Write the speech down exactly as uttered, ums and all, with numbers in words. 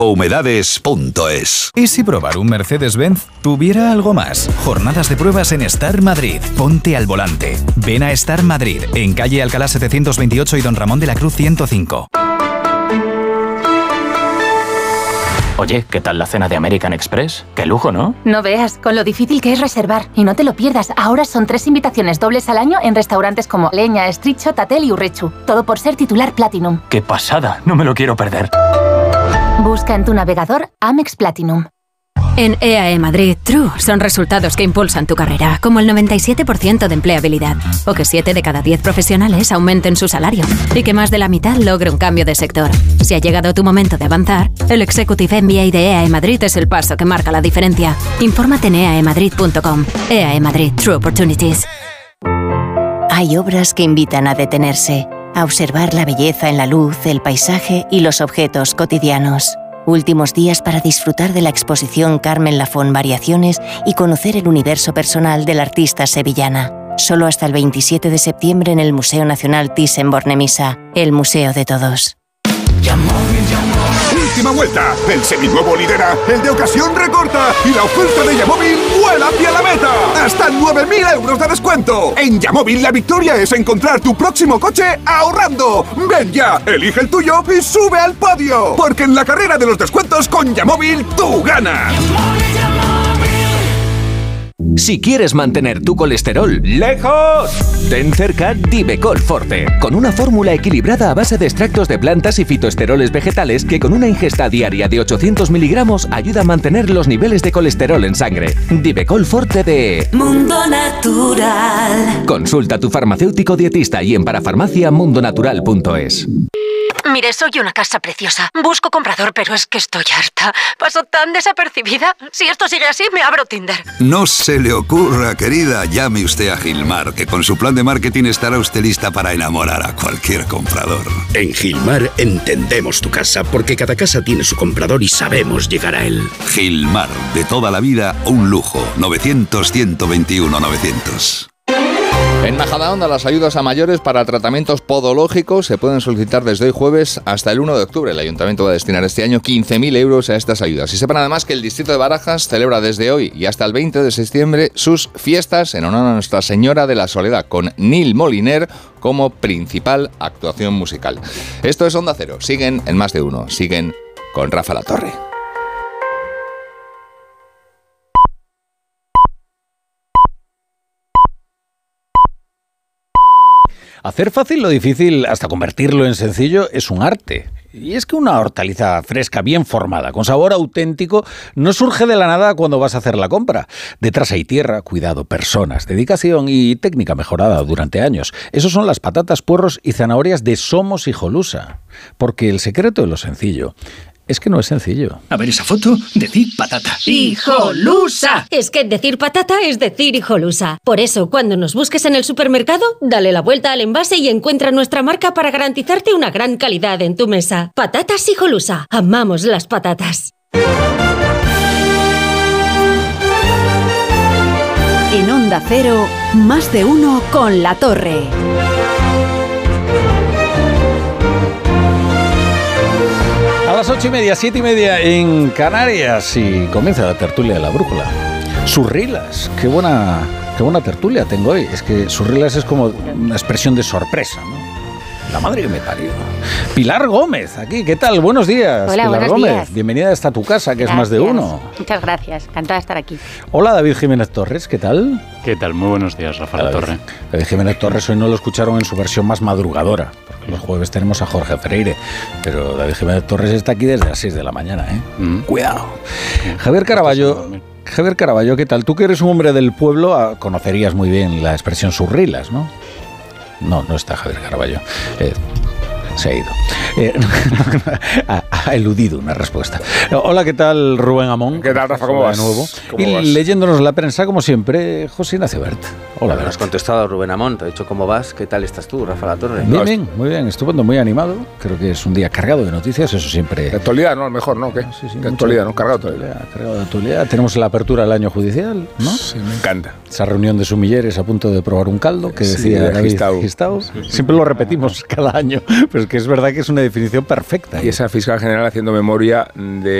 Humedades punto es. ¿Y si probar un Mercedes-Benz tuviera algo más? Jornadas de pruebas en Star Madrid. Ponte al volante. Ven a Star Madrid, en calle Alcalá setecientos veintiocho y Don Ramón de la Cruz ciento cinco. Oye, ¿qué tal la cena de American Express? ¡Qué lujo!, ¿no? No veas, con lo difícil que es reservar. Y no te lo pierdas, ahora son tres invitaciones dobles al año en restaurantes como Leña, Street Shot, Tatel y Urrechu. Todo por ser titular Platinum. ¡Qué pasada! No me lo quiero perder. Busca en tu navegador Amex Platinum. En E A E Madrid, True son resultados que impulsan tu carrera, como el noventa y siete por ciento de empleabilidad, o que siete de cada diez profesionales aumenten su salario, y que más de la mitad logre un cambio de sector. Si ha llegado tu momento de avanzar, el Executive M B A de E A E Madrid es el paso que marca la diferencia. Infórmate en e a e madrid punto com. E A E Madrid, True Opportunities. Hay obras que invitan a detenerse, a observar la belleza en la luz, el paisaje y los objetos cotidianos. Últimos días para disfrutar de la exposición Carmen Lafón Variaciones y conocer el universo personal de la artista sevillana. Solo hasta el veintisiete de septiembre en el Museo Nacional Thyssen-Bornemisza, el museo de todos. Última vuelta. El seminuevo lidera, el de ocasión recorta y la oferta de Yamóvil vuela hacia la meta. Hasta nueve mil euros de descuento. En Yamóvil la victoria es encontrar tu próximo coche ahorrando. Ven ya, elige el tuyo y sube al podio. Porque en la carrera de los descuentos con Yamóvil tú ganas. Si quieres mantener tu colesterol lejos, ten cerca Divecol Forte, con una fórmula equilibrada a base de extractos de plantas y fitoesteroles vegetales que con una ingesta diaria de ochocientos miligramos ayuda a mantener los niveles de colesterol en sangre. Divecol Forte de Mundo Natural. Consulta a tu farmacéutico dietista y en parafarmacia mundo natural punto es. Mire, soy una casa preciosa. Busco comprador, pero es que estoy harta. Paso tan desapercibida. Si esto sigue así, me abro Tinder. No se le ocurra, querida, llame usted a Gilmar, que con su plan de marketing estará usted lista para enamorar a cualquier comprador. En Gilmar entendemos tu casa, porque cada casa tiene su comprador y sabemos llegar a él. Gilmar, de toda la vida, un lujo. novecientos, ciento veintiuno, novecientos. En Majadahonda, las ayudas a mayores para tratamientos podológicos se pueden solicitar desde hoy jueves hasta el uno de octubre. El Ayuntamiento va a destinar este año quince mil euros a estas ayudas. Y sepan además que el Distrito de Barajas celebra desde hoy y hasta el veinte de septiembre sus fiestas en honor a Nuestra Señora de la Soledad, con Nil Moliner como principal actuación musical. Esto es Onda Cero. Siguen en Más de Uno. Siguen con Rafa La Torre. Hacer fácil lo difícil, hasta convertirlo en sencillo, es un arte. Y es que una hortaliza fresca, bien formada, con sabor auténtico, no surge de la nada cuando vas a hacer la compra. Detrás hay tierra, cuidado, personas, dedicación y técnica mejorada durante años. Esos son las patatas, puerros y zanahorias de Somos Hijolusa. Porque el secreto de lo sencillo es que no es sencillo. A ver esa foto, decir patata. ¡Hijolusa! Es que decir patata es decir hijolusa. Por eso, cuando nos busques en el supermercado, dale la vuelta al envase y encuentra nuestra marca para garantizarte una gran calidad en tu mesa. Patatas Hijolusa. Amamos las patatas. En Onda Cero, Más de Uno con La Torre. A las ocho y media, siete y media en Canarias y comienza la tertulia de la brújula. Surrilas, qué buena, qué buena tertulia tengo hoy. Es que surrilas es como una expresión de sorpresa, ¿no? La madre que me parió. Pilar Gómez, aquí, ¿qué tal? Buenos días. Hola, Pilar buenos Gómez, días. bienvenida a esta tu casa, que Gracias. es Más de Uno. Muchas gracias, encantada de estar aquí. Hola, David Jiménez Torres, ¿qué tal? ¿Qué tal? Muy buenos días, Rafael David, Torre. David Jiménez Torres hoy no lo escucharon en su versión más madrugadora, porque los jueves tenemos a Jorge Freire, pero David Jiménez Torres está aquí desde las seis de la mañana, ¿eh? Mm. Cuidado. Mm. Javier Caraballo, Javier Caraballo, ¿qué tal? Tú que eres un hombre del pueblo, conocerías muy bien la expresión surrilas, ¿no? No, no está Javier Caraballo. Eh, Se ha ido. Eh, ha, ha eludido una respuesta. Hola, ¿qué tal, Rubén Amón? ¿Qué tal, Rafa? ¿Cómo vas? De nuevo. ¿Cómo y vas? leyéndonos la prensa, como siempre, José Ignacio Bert. Hola, Bert. Has contestado, Rubén Amón. Te he dicho cómo vas. ¿Qué tal estás tú, Rafa La Torre? Bien, bien, muy bien. Estupendo, muy animado. Creo que es un día cargado de noticias. Eso siempre... De actualidad, ¿no? Mejor, ¿no? ¿Qué? Sí, sí, de actualidad, ¿no? Cargado de actualidad. Cargado de actualidad. Tenemos la apertura del año judicial, ¿no? Sí, me encanta. Esa reunión de sumilleres a punto de probar un caldo que decía sí, David Gistau. Gistau. Sí. Siempre lo repetimos cada año, pero es que es verdad que es una definición perfecta. Y esa fiscal general haciendo memoria de